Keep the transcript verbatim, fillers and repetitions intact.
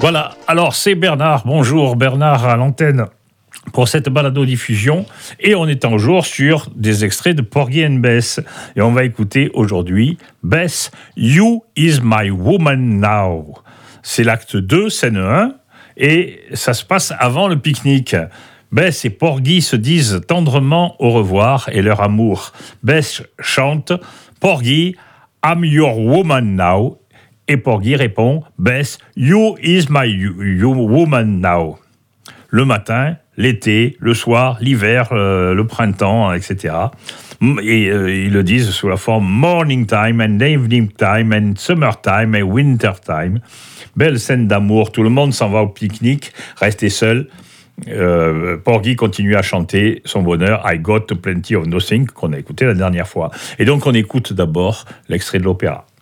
Voilà, alors c'est Bernard. Bonjour Bernard à l'antenne pour cette balado-diffusion. Et on est en jour sur des extraits de Porgy and Bess. Et on va écouter aujourd'hui Bess, You is my woman now. C'est l'acte deux, scène un. Et ça se passe avant le pique-nique. Bess et Porgy se disent tendrement au revoir et leur amour. Bess chante Porgy, I'm your woman now. Et Porgy répond Bess, you is my you, you woman now. Le matin, l'été, le soir, l'hiver, euh, le printemps, et cetera. Et euh, ils le disent sous la forme morning time and evening time and summer time and winter time. Belle scène d'amour, tout le monde s'en va au pique-nique, restez seul. Euh, Porgy continue à chanter son bonheur I got plenty of nothing qu'on a écouté la dernière fois. Et donc on écoute d'abord l'extrait de l'opéra.